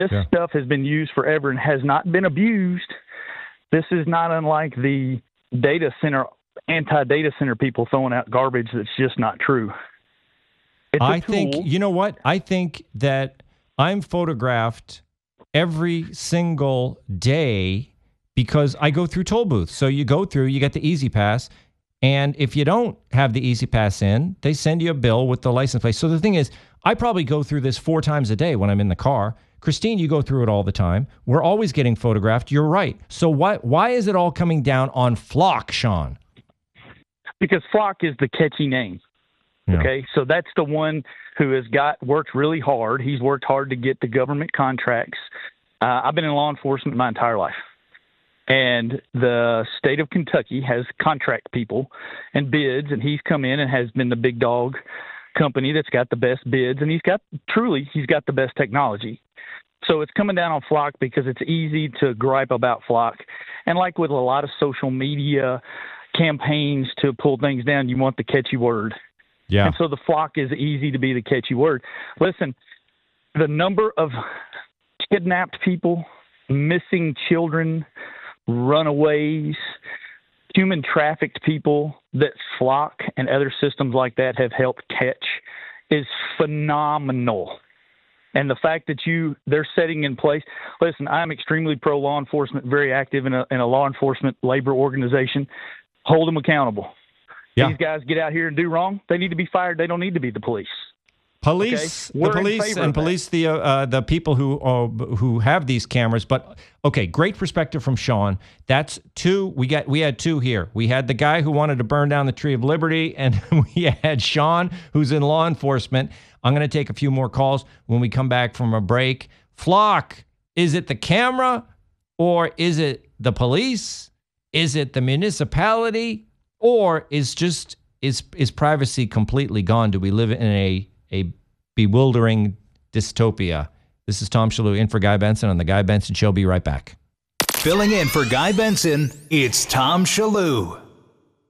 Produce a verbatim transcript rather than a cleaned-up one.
This yeah. stuff has been used forever and has not been abused. This is not unlike the data center, anti-data center people throwing out garbage that's just not true. It's I a tool. think, you know what? I think that I'm photographed every single day because I go through toll booths. So you go through, you get the Easy Pass, and if you don't have the Easy Pass in, they send you a bill with the license plate. So the thing is, I probably go through this four times a day when I'm in the car. Christine, you go through it all the time. We're always getting photographed. You're right. So why why is it all coming down on Flock, Sean? Because Flock is the catchy name. Yeah. Okay, so that's the one who has got worked really hard. He's worked hard to get the government contracts. Uh, I've been in law enforcement my entire life. And the state of Kentucky has contract people and bids, and he's come in and has been the big dog company that's got the best bids, and he's got, truly, he's got the best technology. So it's coming down on Flock because it's easy to gripe about Flock. And like with a lot of social media campaigns to pull things down, you want the catchy word. Yeah. And so the Flock is easy to be the catchy word. Listen, the number of kidnapped people, missing children, runaways, human trafficked people that Flock and other systems like that have helped catch is phenomenal. And the fact that you they're setting in place, listen, I'm extremely pro law enforcement, very active in a, in a law enforcement labor organization. Hold them accountable. Yeah. These guys get out here and do wrong. They need to be fired. They don't need to be the police. Police, Okay? the We're in police, favor and of that. police the uh, uh, the people who uh, who have these cameras. But okay, great perspective from Sean. That's two. We got we had two here. We had the guy who wanted to burn down the Tree of Liberty, and we had Sean, who's in law enforcement. I'm going to take a few more calls when we come back from a break. Flock, is it the camera, or is it the police? Is it the municipality, or is just is is privacy completely gone? Do we live in a a bewildering dystopia? This is Tom Shalhoub in for Guy Benson on The Guy Benson Show. Be right back. Filling in for Guy Benson, it's Tom Shalhoub.